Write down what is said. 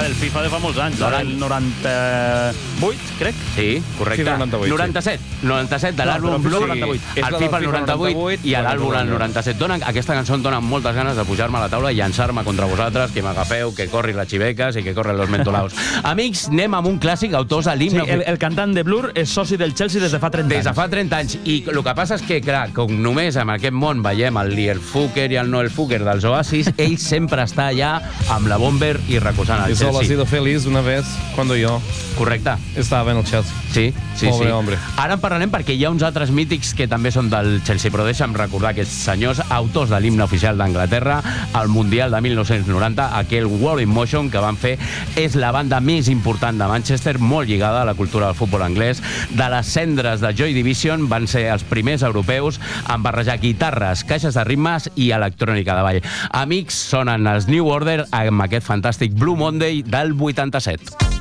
del FIFA de fa molts anys, el 98, crec. Sí, correcte. 97 de l'àlbum Blur, el FIFA el 98 i l'àlbum el 97. Aquesta cançó em dona moltes ganes de pujar-me a la taula i llançar-me contra vosaltres, que m'agafeu, que corri les xivecas i que corren los mentolaos. Amics, anem amb un clàssic, autors de l'himne. Sí, el cantant de Blur és soci del Chelsea des de fa 30 anys. Des de fa 30 anys. I el que passa és que, clar, com només en aquest món veiem el Lier Fuker i el Noel Fuker dels Oasis, ell sempre està allà amb la Bomber i recolzant el Chelsea. Y solo ha sido feliz una vez cuando yo estava en el Chelsea. Sí. Pobre hombre. Ara en parlarem perquè hi ha uns altres mítics que també són del Chelsea, però deixa'm recordar aquests senyors autors de l'himne oficial d'Anglaterra al Mundial de 1990, aquell World in Motion que van fer, és la banda més important de Manchester, molt lligada a la cultura del futbol anglès. De les cendres de Joy Division van ser els primers europeus en barrejar guitarres, caixes de ritmes i electrònica de ball. Amics, sonen els New Order amb aquest fantàstic Blue Monday del 87.